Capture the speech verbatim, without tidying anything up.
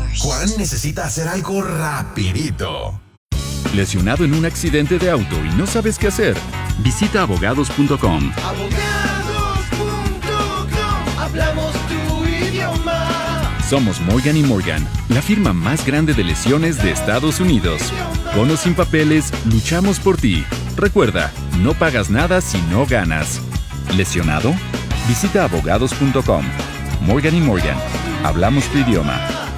Juan necesita hacer algo rapidito. ¿Lesionado en un accidente de auto y no sabes qué hacer? Visita abogados punto com. Abogados punto com. Hablamos tu idioma. Somos Morgan y Morgan, la firma más grande de lesiones de Estados Unidos. Con o sin papeles, luchamos por ti. Recuerda, no pagas nada si no ganas. ¿Lesionado? Visita abogados punto com. Morgan y Morgan, hablamos tu idioma.